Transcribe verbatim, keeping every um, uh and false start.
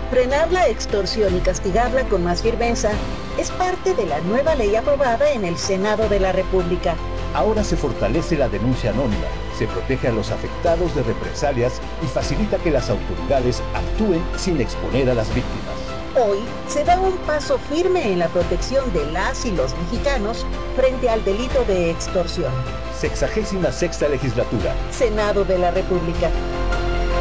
Frenar la extorsión y castigarla con más firmeza es parte de la nueva ley aprobada en el Senado de la República. Ahora se fortalece la denuncia anónima, se protege a los afectados de represalias y facilita que las autoridades actúen sin exponer a las víctimas. Hoy se da un paso firme en la protección de las y los mexicanos frente al delito de extorsión. Sexagésima sexta legislatura. Senado de la República.